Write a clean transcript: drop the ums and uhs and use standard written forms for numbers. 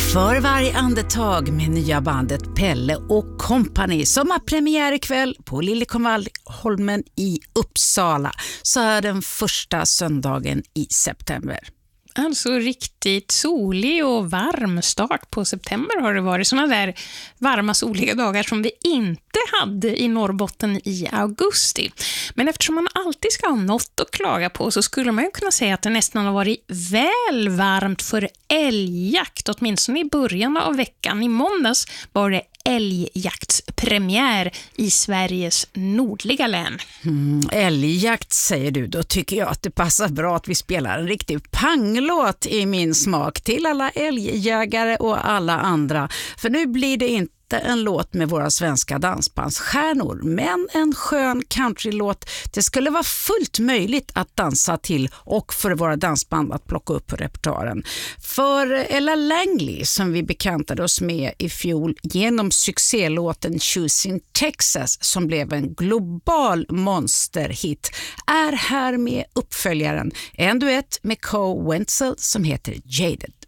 För varje andetag med nya bandet Pelle och Company som har premiär ikväll på Liljekonvalholmen i Uppsala, så är den första söndagen i september. Alltså riktigt solig och varm start på september har det varit. Såna där varma soliga dagar som vi inte hade i Norrbotten i augusti. Men eftersom man alltid ska ha något att klaga på så skulle man ju kunna säga att det nästan har varit väl varmt för älgjakt. Åtminstone i början av veckan. I måndags var det älgjaktspremiär i Sveriges nordliga län. Älgjakt säger du, då tycker jag att det passar bra att vi spelar en riktig panglåt i min smak till alla älgjägare och alla andra. För nu blir det inte en låt med våra svenska dansbandsstjärnor, men en skön countrylåt. Det skulle vara fullt möjligt att dansa till och för våra dansband att plocka upp på repertoaren. För Ella Langley, som vi bekantade oss med i fjol genom succélåten Choosing Texas, som blev en global monsterhit, är här med uppföljaren, en duett med Co Wenzel som heter Jaded.